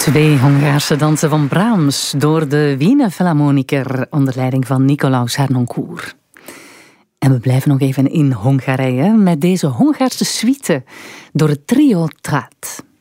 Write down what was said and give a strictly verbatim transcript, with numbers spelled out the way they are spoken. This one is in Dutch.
Twee Hongaarse dansen van Brahms door de Wiener Philharmoniker onder leiding van Nikolaus Harnoncourt. En we blijven nog even in Hongarije met deze Hongaarse suite door het trio Trat.